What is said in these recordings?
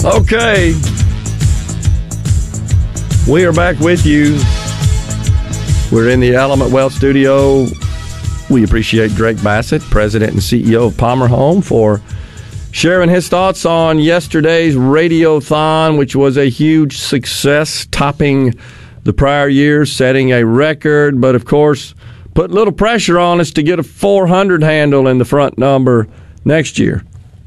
Okay. We are back with you. We're in the Element Wealth studio. We appreciate Drake Bassett, President and CEO of Palmer Home, for sharing his thoughts on yesterday's Radiothon, which was a huge success, topping the prior year, setting a record, but of course, put a little pressure on us to get a 400 handle in the front number next year.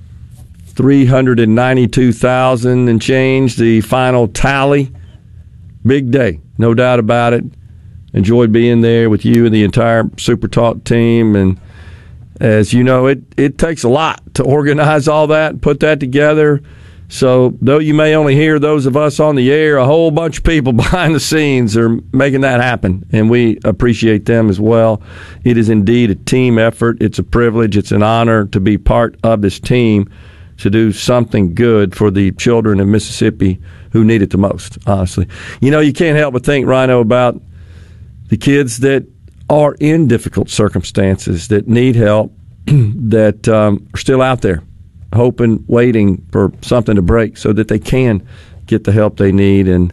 392,000 and change, the final tally. Big day, no doubt about it. Enjoyed being there with you and the entire Super Talk team. And as you know, it takes a lot to organize all that, put that together. So though you may only hear those of us on the air, a whole bunch of people behind the scenes are making that happen, and we appreciate them as well. It is indeed a team effort. It's a privilege. It's an honor to be part of this team to do something good for the children of Mississippi who need it the most, honestly. You know, you can't help but think, Rhino, about the kids that are in difficult circumstances, that need help, that are still out there, hoping, waiting for something to break so that they can get the help they need and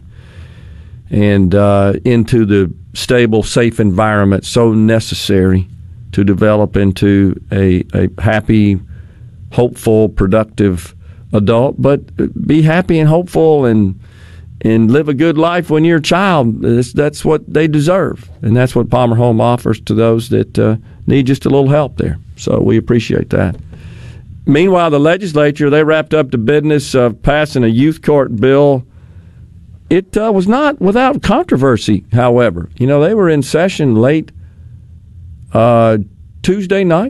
into the stable, safe environment so necessary to develop into a happy, hopeful, productive adult. But be happy and hopeful and live a good life when you're a child. That's what they deserve, and that's what Palmer Home offers to those that need just a little help there. So we appreciate that. Meanwhile, the legislature, they wrapped up the business of passing a youth court bill. It was not without controversy, however. You know, they were in session late Tuesday night,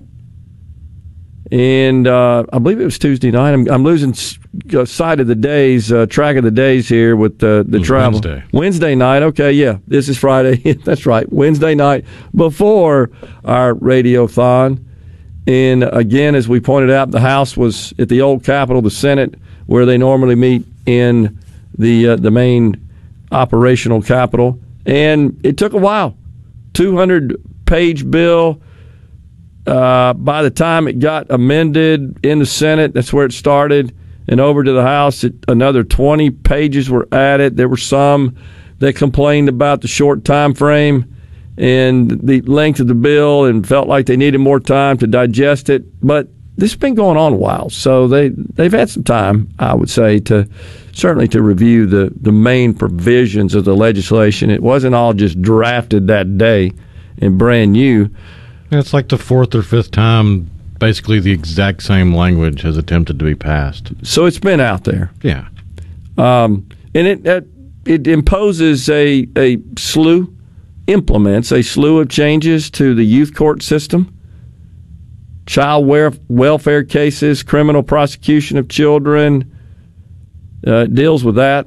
and I believe it was Tuesday night. I'm losing sight of the days, track of the days here with the travel. Wednesday night. Okay, yeah, this is Friday. That's right, Wednesday night before our Radiothon. And again, as we pointed out, the House was at the old Capitol, the Senate, where they normally meet in the main operational Capitol. And it took a while. 200-page bill. By the time it got amended in the Senate, that's where it started, and over to the House, another 20 pages were added. There were some that complained about the short time frame and the length of the bill and felt like they needed more time to digest it. But this has been going on a while, so they've had some time, I would say, to review the main provisions of the legislation. It wasn't all just drafted that day and brand new. It's like the fourth or fifth time basically the exact same language has attempted to be passed. So it's been out there. Yeah. And it imposes implements a slew of changes to the youth court system, child welfare cases, criminal prosecution of children, deals with that.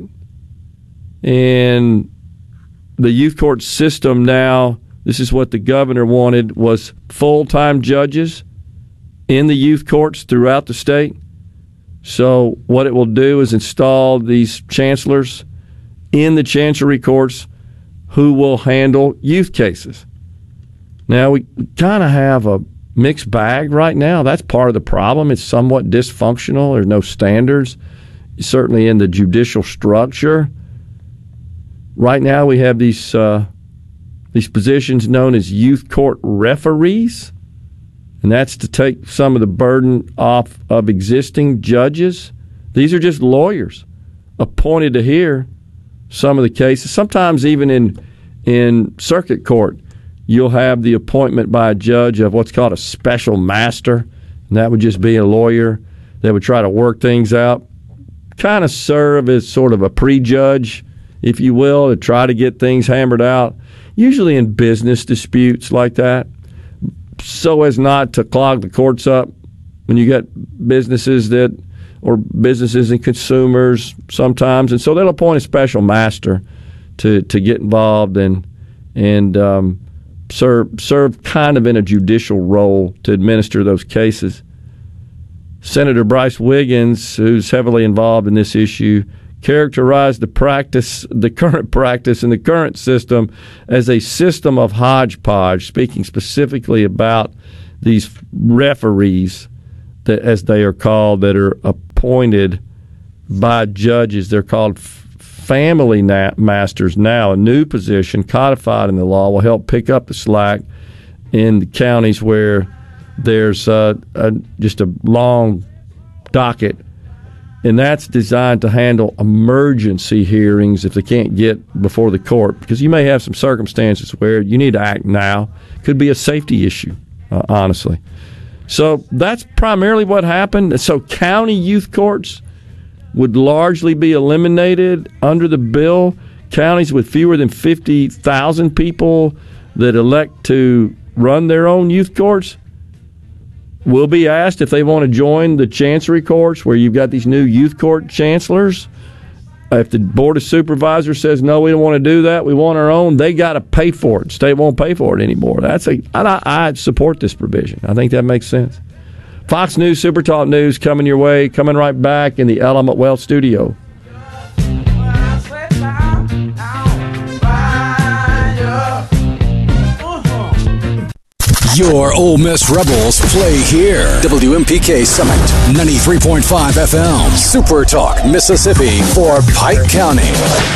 And the youth court system now, this is what the governor wanted, was full-time judges in the youth courts throughout the state. So what it will do is install these chancellors in the chancery courts who will handle youth cases. Now, we kind of have a mixed bag right now. That's part of the problem. It's somewhat dysfunctional. There's no standards, certainly in the judicial structure. Right now we have these positions known as youth court referees, and that's to take some of the burden off of existing judges. These are just lawyers appointed to hear some of the cases. Sometimes even in circuit court, you'll have the appointment by a judge of what's called a special master, and that would just be a lawyer that would try to work things out, kind of serve as sort of a prejudge, if you will, to try to get things hammered out, usually in business disputes like that, so as not to clog the courts up when you get businesses and consumers sometimes. And so they'll appoint a special master to get involved and serve kind of in a judicial role to administer those cases. Senator Bryce Wiggins, who's heavily involved in this issue, characterized the current practice and the current system as a system of hodgepodge, speaking specifically about these referees, that, as they are called, that are appointed by judges. They're called family masters now. A new position codified in the law will help pick up the slack in the counties where there's just a long docket. And that's designed to handle emergency hearings if they can't get before the court, because you may have some circumstances where you need to act now. Could be a safety issue, honestly. So that's primarily what happened. So county youth courts would largely be eliminated under the bill. Counties with fewer than 50,000 people that elect to run their own youth courts will be asked if they want to join the chancery courts where you've got these new youth court chancellors. If the Board of Supervisors says, no, we don't want to do that, we want our own, they got to pay for it. State won't pay for it anymore. I support this provision. I think that makes sense. Fox News, Super Talk News coming your way, coming right back in the Element Wealth studio. Your Ole Miss Rebels play here. WMPK Summit, 93.5 FM. Super Talk, Mississippi for Pike County.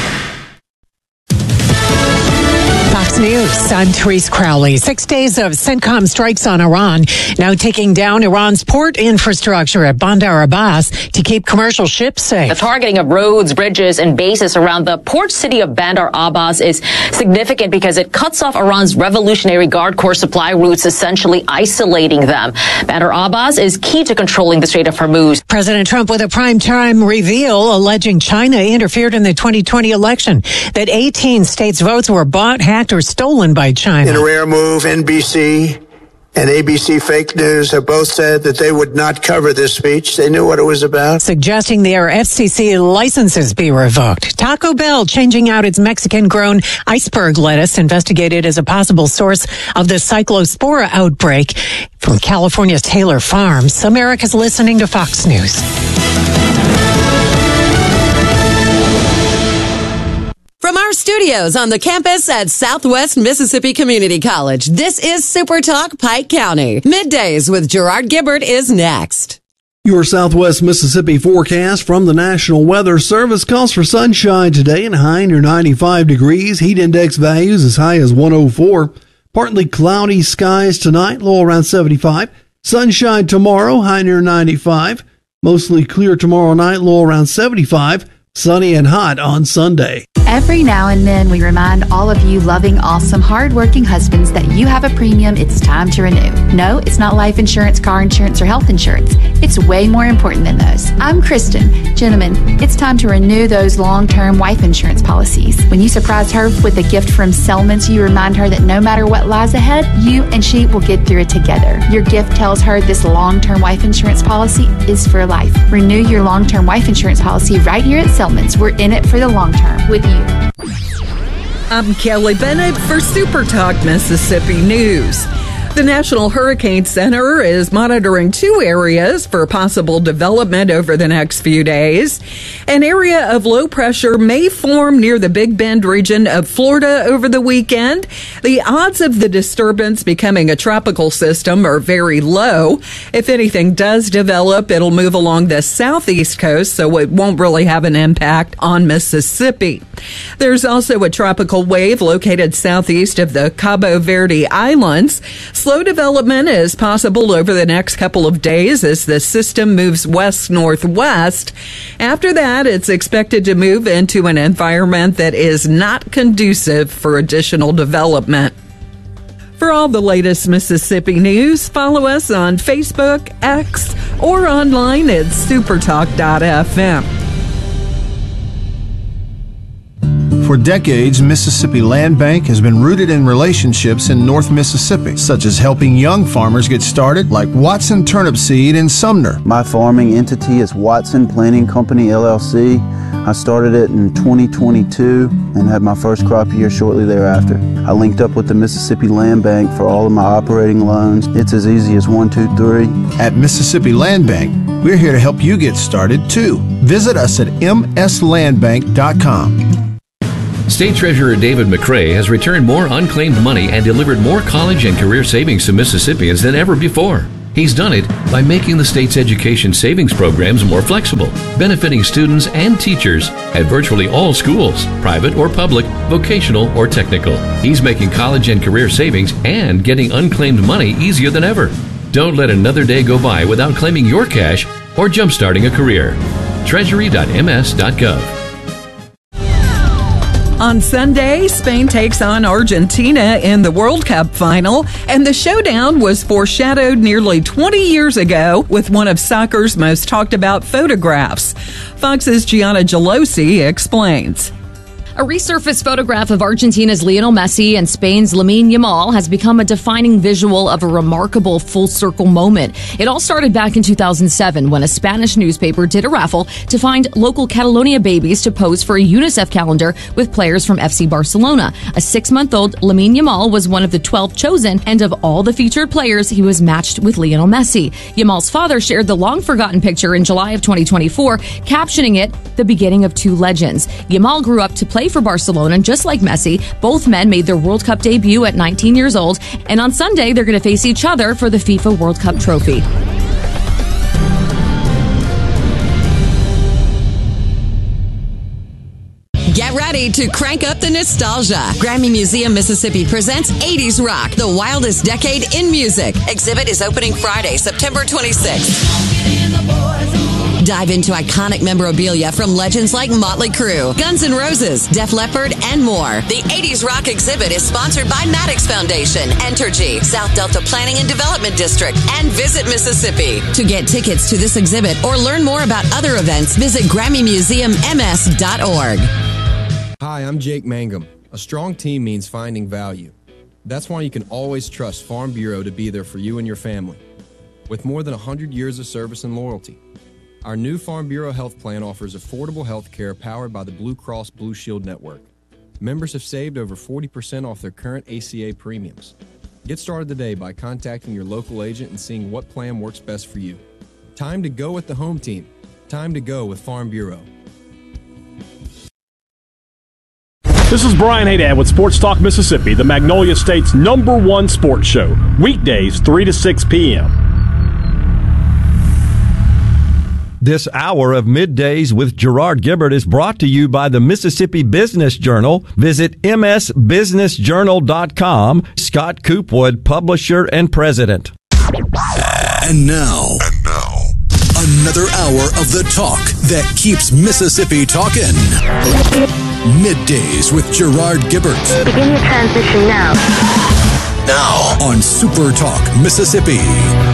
Fox News, I'm Therese Crowley. 6 days of CENTCOM strikes on Iran, now taking down Iran's port infrastructure at Bandar Abbas to keep commercial ships safe. The targeting of roads, bridges, and bases around the port city of Bandar Abbas is significant because it cuts off Iran's Revolutionary Guard Corps supply routes, essentially isolating them. Bandar Abbas is key to controlling the Strait of Hormuz. President Trump with a primetime reveal alleging China interfered in the 2020 election, that 18 states' votes were bought, hacked, or stolen by China. In a rare move, NBC and ABC Fake News have both said that they would not cover this speech. They knew what it was about. Suggesting their FCC licenses be revoked. Taco Bell changing out its Mexican-grown iceberg lettuce, investigated as a possible source of the cyclospora outbreak from California's Taylor Farms. America's listening to Fox News. From our studios on the campus at Southwest Mississippi Community College, this is Super Talk Pike County. Middays with Gerard Gibbert is next. Your Southwest Mississippi forecast from the National Weather Service calls for sunshine today and high near 95 degrees. Heat index values as high as 104. Partly cloudy skies tonight, low around 75. Sunshine tomorrow, high near 95. Mostly clear tomorrow night, low around 75. Sunny and hot on Sunday. Every now and then we remind all of you loving, awesome, hardworking husbands that you have a premium it's time to renew. No, it's not life insurance, car insurance, or health insurance. It's way more important than those. I'm Kristen. Gentlemen, it's time to renew those long-term wife insurance policies. When you surprise her with a gift from Selman's, you remind her that no matter what lies ahead, you and she will get through it together. Your gift tells her this long-term wife insurance policy is for life. Renew your long-term wife insurance policy right here at Selman's. We're in it for the long term with you. I'm Kelly Bennett for Super Talk Mississippi News. The National Hurricane Center is monitoring two areas for possible development over the next few days. An area of low pressure may form near the Big Bend region of Florida over the weekend. The odds of the disturbance becoming a tropical system are very low. If anything does develop, it'll move along the southeast coast, so it won't really have an impact on Mississippi. There's also a tropical wave located southeast of the Cabo Verde Islands. Slow development is possible over the next couple of days as the system moves west-northwest. After that, it's expected to move into an environment that is not conducive for additional development. For all the latest Mississippi news, follow us on Facebook, X, or online at supertalk.fm. For decades, Mississippi Land Bank has been rooted in relationships in North Mississippi, such as helping young farmers get started, like Watson Turnip Seed in Sumner. My farming entity is Watson Planting Company, LLC. I started it in 2022 and had my first crop year shortly thereafter. I linked up with the Mississippi Land Bank for all of my operating loans. It's as easy as 1, 2, 3. At Mississippi Land Bank, we're here to help you get started, too. Visit us at mslandbank.com. State Treasurer David McRae has returned more unclaimed money and delivered more college and career savings to Mississippians than ever before. He's done it by making the state's education savings programs more flexible, benefiting students and teachers at virtually all schools, private or public, vocational or technical. He's making college and career savings and getting unclaimed money easier than ever. Don't let another day go by without claiming your cash or jumpstarting a career. Treasury.ms.gov. On Sunday, Spain takes on Argentina in the World Cup final, and the showdown was foreshadowed nearly 20 years ago with one of soccer's most talked about photographs. Fox's Gianna Gelosi explains. A resurfaced photograph of Argentina's Lionel Messi and Spain's Lamine Yamal has become a defining visual of a remarkable full-circle moment. It all started back in 2007 when a Spanish newspaper did a raffle to find local Catalonia babies to pose for a UNICEF calendar with players from FC Barcelona. A 6-month-old Lamine Yamal was one of the 12 chosen, and of all the featured players, he was matched with Lionel Messi. Yamal's father shared the long-forgotten picture in July of 2024, captioning it, "The beginning of two legends." Yamal grew up to play for Barcelona, and just like Messi, both men made their World Cup debut at 19 years old, and on Sunday they're going to face each other for the FIFA World Cup trophy. Get ready to crank up the nostalgia. Grammy Museum Mississippi presents 80s Rock, the wildest decade in music. Exhibit is opening Friday, September 26th. Dive into iconic memorabilia from legends like Motley Crue, Guns N' Roses, Def Leppard, and more. The 80s Rock exhibit is sponsored by Maddox Foundation, Entergy, South Delta Planning and Development District, and Visit Mississippi. To get tickets to this exhibit or learn more about other events, visit GrammyMuseumMS.org. Hi, I'm Jake Mangum. A strong team means finding value. That's why you can always trust Farm Bureau to be there for you and your family. With more than 100 years of service and loyalty, our new Farm Bureau health plan offers affordable health care powered by the Blue Cross Blue Shield Network. Members have saved over 40% off their current ACA premiums. Get started today by contacting your local agent and seeing what plan works best for you. Time to go with the home team. Time to go with Farm Bureau. This is Brian Haydad with Sports Talk Mississippi, the Magnolia State's #1 sports show. Weekdays, 3 to 6 p.m. This hour of Middays with Gerard Gibbert is brought to you by the Mississippi Business Journal. Visit msbusinessjournal.com. Scott Coopwood, publisher and president. And now, another hour of the talk that keeps Mississippi talking. Middays with Gerard Gibbert. Begin your transition now. Now on Super Talk Mississippi.